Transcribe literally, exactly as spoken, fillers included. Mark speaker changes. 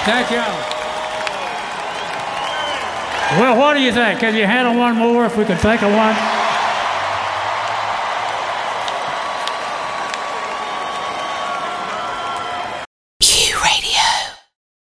Speaker 1: Thank you. Well, what do you think? Can you handle one more if we could think of one?